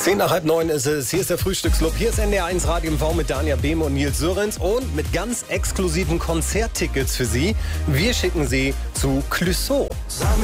10 nach halb 9 ist es. Hier ist der Frühstücksclub. Hier ist NDR1 Radio MV mit Danja Behme und Nils Sörenz und mit ganz exklusiven Konzerttickets für Sie. Wir schicken Sie zu Clouseau.